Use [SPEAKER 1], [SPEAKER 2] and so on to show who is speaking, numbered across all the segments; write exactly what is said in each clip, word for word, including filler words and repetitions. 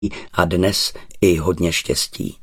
[SPEAKER 1] a dnes i hodně štěstí.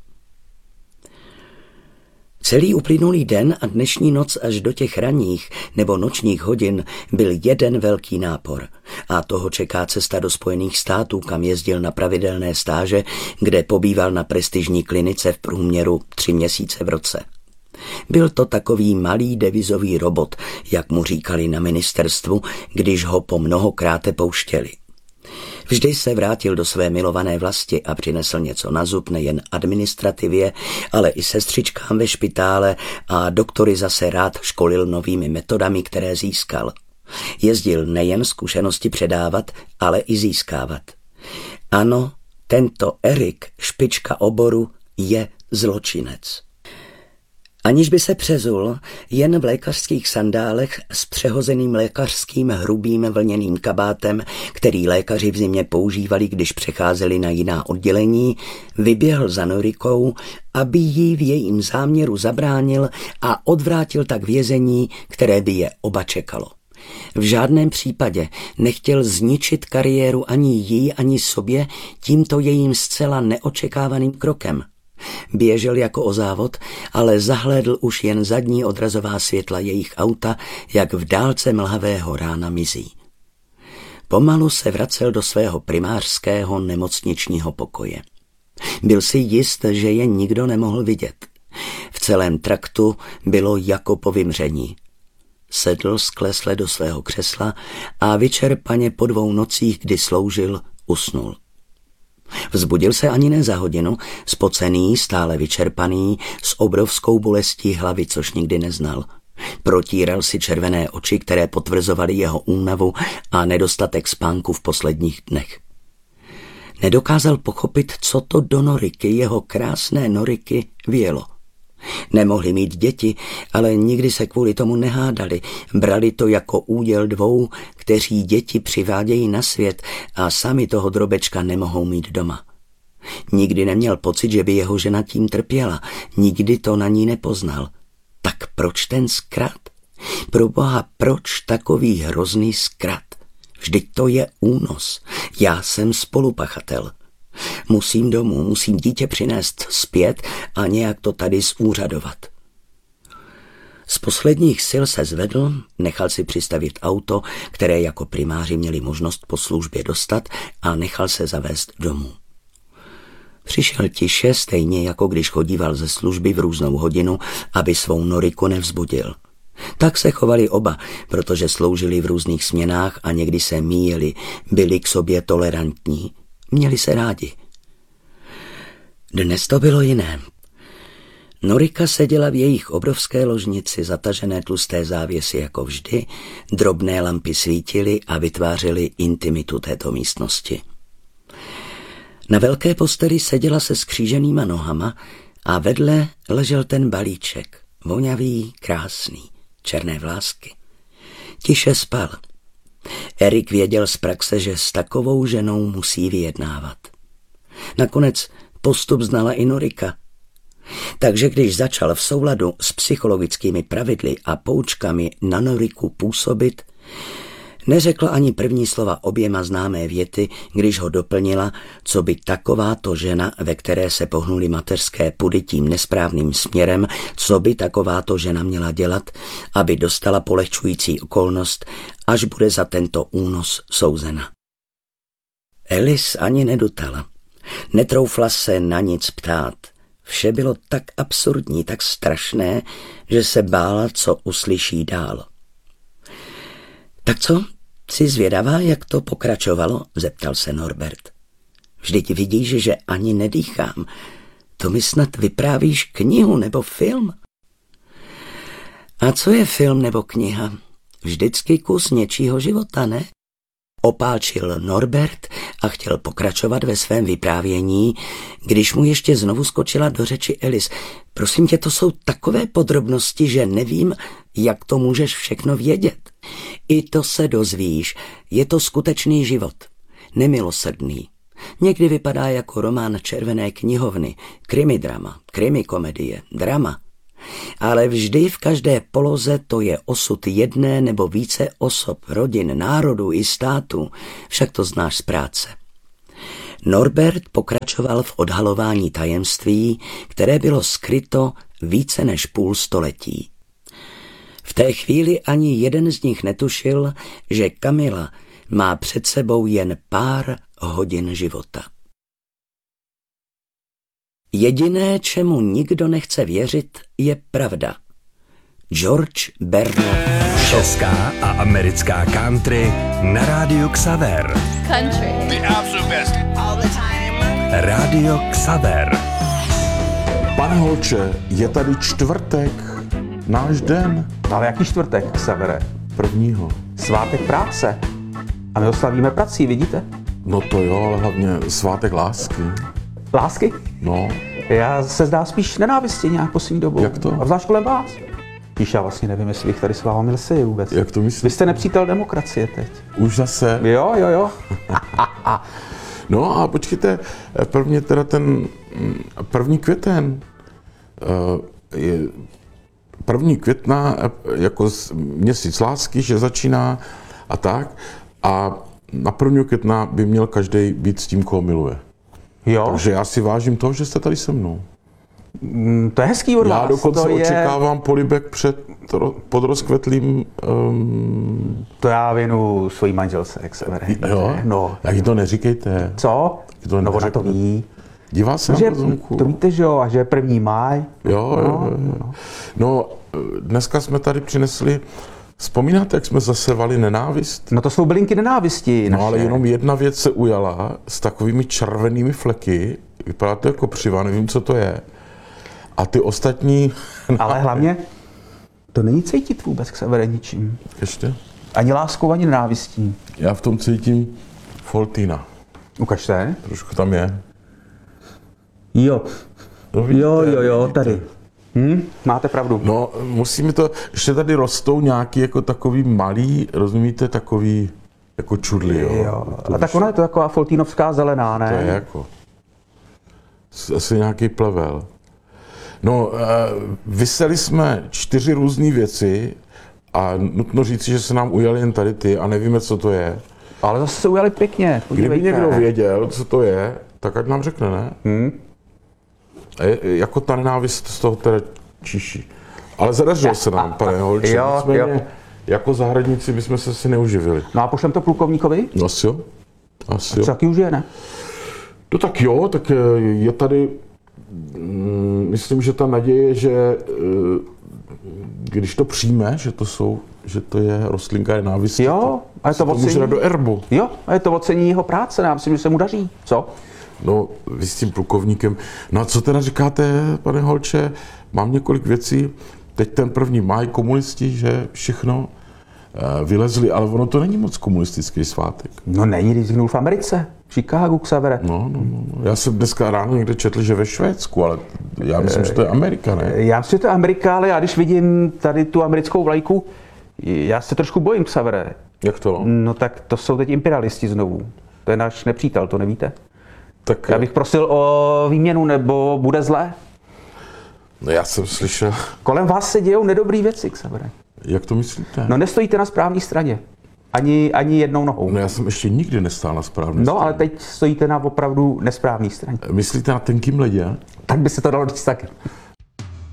[SPEAKER 1] Celý uplynulý den a dnešní noc až do těch ranních nebo nočních hodin byl jeden velký nápor a toho čeká cesta do Spojených států, kam jezdil na pravidelné stáže, kde pobýval na prestižní klinice v průměru tři měsíce v roce. Byl to takový malý devizový robot, jak mu říkali na ministerstvu, když ho po mnohokráte pouštěli. Vždy se vrátil do své milované vlasti a přinesl něco na zub nejen administrativě, ale i sestřičkám ve špitále a doktory zase rád školil novými metodami, které získal. Jezdil nejen zkušenosti předávat, ale i získávat. Ano, tento Erik, špička oboru, je zločinec. Aniž by se přezul, jen v lékařských sandálech s přehozeným lékařským hrubým vlněným kabátem, který lékaři v zimě používali, když přecházeli na jiná oddělení, vyběhl za Norikou, aby jí v jejím záměru zabránil a odvrátil tak vězení, které by je oba čekalo. V žádném případě nechtěl zničit kariéru ani jí, ani sobě tímto jejím zcela neočekávaným krokem. Běžel jako o závod, ale zahlédl už jen zadní odrazová světla jejich auta, jak v dálce mlhavého rána mizí. Pomalu se vracel do svého primářského nemocničního pokoje. Byl si jist, že je nikdo nemohl vidět. V celém traktu bylo jako po vymření. Sedl sklesle do svého křesla a vyčerpaně po dvou nocích, kdy sloužil, usnul. Vzbudil se ani ne za hodinu, spocený, stále vyčerpaný, s obrovskou bolestí hlavy, což nikdy neznal. Protíral si červené oči, které potvrzovaly jeho únavu a nedostatek spánku v posledních dnech. Nedokázal pochopit, co to do Noriky, jeho krásné Noriky, vělo. Nemohli mít děti, ale nikdy se kvůli tomu nehádali. Brali to jako úděl dvou, kteří děti přivádějí na svět a sami toho drobečka nemohou mít doma. Nikdy neměl pocit, že by jeho žena tím trpěla. Nikdy to na ní nepoznal. Tak proč ten zkrat? Proboha, proč takový hrozný zkrat? Vždyť to je únos. Já jsem spolupachatel. Musím domů, musím dítě přinést zpět a nějak to tady zúřadovat. Z posledních sil se zvedl, nechal si přistavit auto, které jako primáři měli možnost po službě dostat, a nechal se zavést domů. Přišel tiše, stejně jako když chodíval ze služby v různou hodinu, aby svou Noriku nevzbudil. Tak se chovali oba, protože sloužili v různých směnách a někdy se míjeli, byli k sobě tolerantní. Měli se rádi. Dnes to bylo jiné. Norika seděla v jejich obrovské ložnici, zatažené tlusté závěsy jako vždy, drobné lampy svítily a vytvářely intimitu této místnosti. Na velké posteli seděla se skříženýma nohama a vedle ležel ten balíček, vonavý, krásný, černé vlásky. Tiše spal. Erik věděl z praxe, že s takovou ženou musí vyjednávat. Nakonec postup znala i Norika. Takže když začal v souladu s psychologickými pravidly a poučkami na Noriku působit, neřekla ani první slova oběma známé věty, když ho doplnila, co by takováto žena, ve které se pohnuly mateřské pudy tím nesprávným směrem, co by takováto žena měla dělat, aby dostala polehčující okolnost, až bude za tento únos souzena. Alice ani nedutala. Netroufla se na nic ptát. Vše bylo tak absurdní, tak strašné, že se bála, co uslyší dál. Tak co? Jsi zvědavá, jak to pokračovalo? Zeptal se Norbert. Vždyť vidíš, že ani nedýchám. To mi snad vyprávíš knihu nebo film? A co je film nebo kniha? Vždycky kus něčího života, ne? Opáčil Norbert a chtěl pokračovat ve svém vyprávění, když mu ještě znovu skočila do řeči Alice. Prosím tě, to jsou takové podrobnosti, že nevím, jak to můžeš všechno vědět. I to se dozvíš, je to skutečný život, nemilosrdný. Někdy vypadá jako román červené knihovny, krimidrama, krimikomedie, drama. Ale vždy v každé poloze to je osud jedné nebo více osob, rodin, národů i států, však to znáš z práce. Norbert pokračoval v odhalování tajemství, které bylo skryto více než půl století. V té chvíli ani jeden z nich netušil, že Kamila má před sebou jen pár hodin života. Jediné, čemu nikdo nechce věřit, je pravda. George Bernard Shaw.
[SPEAKER 2] Česká a americká country na rádiu Xaver.
[SPEAKER 3] Country.
[SPEAKER 4] The absolute best.
[SPEAKER 3] All the time.
[SPEAKER 2] Rádio Xaver.
[SPEAKER 5] Pane Holče, je tady čtvrtek, náš den.
[SPEAKER 6] Ale jaký čtvrtek, Xavere?
[SPEAKER 5] Prvního.
[SPEAKER 6] Svátek práce. A my ho slavíme prací, vidíte?
[SPEAKER 5] No to jo, ale hlavně svátek lásky.
[SPEAKER 6] Lásky?
[SPEAKER 5] No,
[SPEAKER 6] Já se zdá spíš nenávistí nějak poslední dobou.
[SPEAKER 5] Jak to?
[SPEAKER 6] A zvlášť kolem vás. Píš, já vlastně nevím, jestli bych tady s vámi lsi vůbec.
[SPEAKER 5] jak to myslíš?
[SPEAKER 6] Vy jste nepřítel demokracie teď.
[SPEAKER 5] Už zase.
[SPEAKER 6] Jo, jo, jo.
[SPEAKER 5] No a počkejte, prvně teda ten první květen. eh, je první května jako měsíc lásky, že začíná a tak. A na prvního května by měl každý být s tím, koho miluje.
[SPEAKER 6] Jo,
[SPEAKER 5] Takže já si vážím toho, že jste tady se mnou.
[SPEAKER 6] mm, to je hezký od
[SPEAKER 5] Já
[SPEAKER 6] vás.
[SPEAKER 5] dokonce
[SPEAKER 6] to je...
[SPEAKER 5] očekávám polibek před ro- pod rozkvetlým... Um,
[SPEAKER 6] To já věnu svojí manželce, Xavere.
[SPEAKER 5] jo?
[SPEAKER 6] No.
[SPEAKER 5] Tak jí to neříkejte.
[SPEAKER 6] Co?
[SPEAKER 5] To
[SPEAKER 6] No ona to
[SPEAKER 5] neřekne.
[SPEAKER 6] ví.
[SPEAKER 5] Dívá se
[SPEAKER 6] Že,
[SPEAKER 5] na pozemku.
[SPEAKER 6] to víte, že jo, a že je první máj.
[SPEAKER 5] Jo, jo, jo, jo. No, dneska jsme tady přinesli... Vzpomínáte, jak jsme zasevali nenávist?
[SPEAKER 6] No to jsou bylinky nenávisti.
[SPEAKER 5] No
[SPEAKER 6] naše.
[SPEAKER 5] ale jenom jedna věc se ujala s takovými červenými fleky. Vypadá to jako kopřiva, nevím, co to je. A ty ostatní...
[SPEAKER 6] Ale hlavně, to není cítit vůbec, Xavere, ničím.
[SPEAKER 5] Ještě?
[SPEAKER 6] Ani láskou, ani nenávistí.
[SPEAKER 5] Já v tom cítím Foltína.
[SPEAKER 6] Ukažte.
[SPEAKER 5] Trošku tam je.
[SPEAKER 6] Jo.
[SPEAKER 5] No, vidíte,
[SPEAKER 6] Jo, jo, jo,
[SPEAKER 5] vidíte.
[SPEAKER 6] tady. Hm? Máte pravdu.
[SPEAKER 5] No, musíme to, ještě tady rostou nějaký jako takový malý, rozumíte, takový jako čudly, jo.
[SPEAKER 6] Jo.
[SPEAKER 5] To
[SPEAKER 6] A tak
[SPEAKER 5] už-
[SPEAKER 6] ona je to taková foltínovská zelená, ne?
[SPEAKER 5] To je jako, asi nějaký plevel. No, eh, vyseli jsme čtyři různé věci a nutno říci, že se nám ujaly jen tady ty a nevíme, co to je.
[SPEAKER 6] Ale zase se ujali pěkně,
[SPEAKER 5] Kdyby
[SPEAKER 6] podívejte.
[SPEAKER 5] někdo věděl, co to je, tak ať nám řekne, ne?
[SPEAKER 6] Hm?
[SPEAKER 5] A je, jako ta nenávist z toho teda čiší. Ale zadařilo se nám, pane Holče.
[SPEAKER 6] Jo,
[SPEAKER 5] Nicméně,
[SPEAKER 6] jo.
[SPEAKER 5] jako zahradníci bychom se si neuživili.
[SPEAKER 6] No a pošlem to plukovníkovi?
[SPEAKER 5] No asi jo. Asi jo.
[SPEAKER 6] Co taky už je, ne?
[SPEAKER 5] No tak jo, tak eh, je tady, mm, myslím, že ta naděje, že eh, když to přijme, že to jsou, že to je rostlinka nenávisti,
[SPEAKER 6] Jo, a je
[SPEAKER 5] se
[SPEAKER 6] to
[SPEAKER 5] to může
[SPEAKER 6] ocení.
[SPEAKER 5] dát do erbu.
[SPEAKER 6] Jo, a je to ocení jeho práce, já myslím, že se mu daří. Co?
[SPEAKER 5] No, vy s tím plukovníkem. No a co teda říkáte, pane Holče? Mám několik věcí. Teď ten první máj, komunisti, že všechno eh, vylezli, ale ono to není moc komunistický svátek.
[SPEAKER 6] No není, když vzniknul v Americe, v Chicagu, Xavere.
[SPEAKER 5] No, no, no. no. Já jsem dneska ráno někde četl, že ve Švédsku, ale já myslím, že to je Amerika, ne?
[SPEAKER 6] Já myslím, že to je Amerika, ale já když vidím tady tu americkou vlajku, já se trošku bojím, Xavere.
[SPEAKER 5] Jak to?
[SPEAKER 6] No tak to jsou teď imperialisti znovu. To je náš nepřítel, to nevíte?
[SPEAKER 5] Tak
[SPEAKER 6] Já bych prosil o výměnu, nebo bude zlé.
[SPEAKER 5] no, já jsem slyšel,
[SPEAKER 6] Kolem vás se dějou nedobrý věci, Xavere.
[SPEAKER 5] jak to myslíte?
[SPEAKER 6] No nestojíte na správné straně. Ani, ani jednou nohou.
[SPEAKER 5] No, já jsem ještě nikdy nestál na správné
[SPEAKER 6] No,
[SPEAKER 5] straně.
[SPEAKER 6] ale teď stojíte na opravdu nesprávné straně.
[SPEAKER 5] Myslíte na tenkým ledě?
[SPEAKER 6] Tak by se to dalo říct taky.